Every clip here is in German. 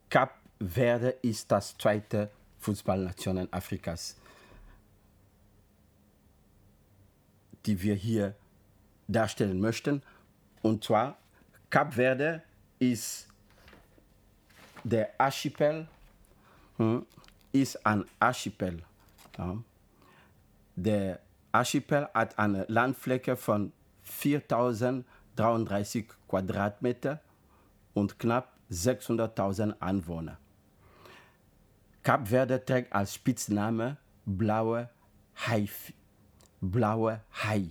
Kap Verde ist das zweite Fußballnation Afrikas, die wir hier darstellen möchten. Und zwar, Kap Verde ist der Archipel, ist ein Archipel. Ja. Der Archipel hat eine Landfläche von 4033 Quadratmeter und knapp 600.000 Einwohner. Kap Verde trägt als Spitzname Blaue Hai. Blaue Hai.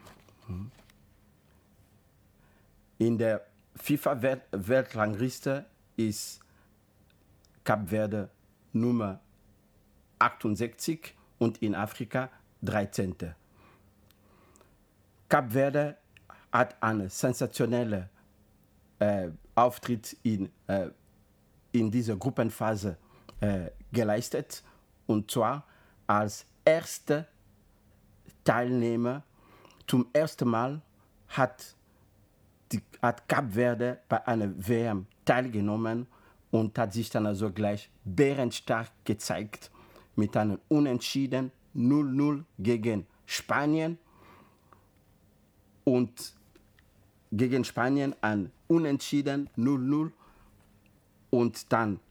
In der FIFA-Weltrangliste ist Kap Verde Nummer 68 und in Afrika 13. Kap Verde hat einen sensationellen Auftritt in dieser Gruppenphase geleistet, und zwar als erster Teilnehmer. Zum ersten Mal hat Kap Verde bei einer WM teilgenommen und hat sich dann also gleich bärenstark gezeigt mit einem Unentschieden 0-0 gegen Spanien und gegen Spanien ein Unentschieden 0-0 und dann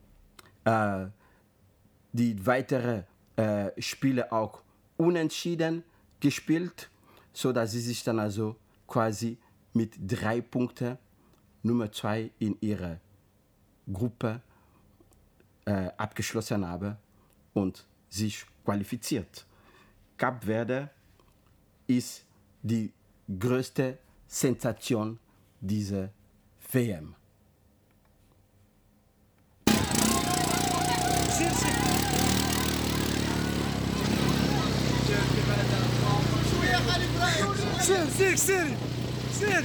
die weiteren Spiele auch unentschieden gespielt, sodass sie sich dann also quasi mit 3 Punkten Nummer 2 in ihrer Gruppe abgeschlossen haben und sich qualifiziert. Kap Verde ist die größte Sensation dieser WM. سير سير سير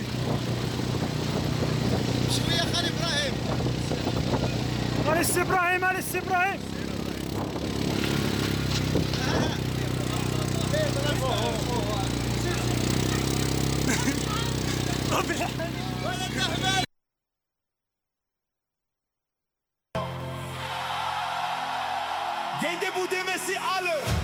شوية خالد إبراهيم علي إبراهيم Yenge bu demesi alır.